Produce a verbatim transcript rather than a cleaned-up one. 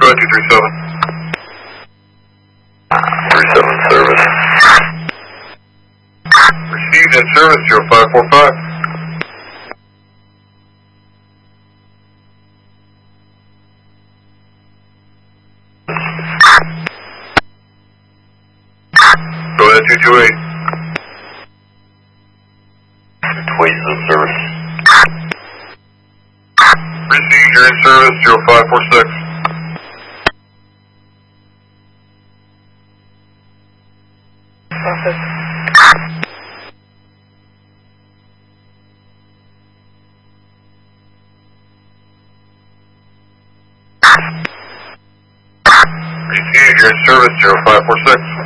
go ahead, two three seven. three seven service. Received in service, zero five four five. Go ahead, two two eight. Twice the service. Received, you're in service, zero five four six. Office. Received, you're in service, zero five four six.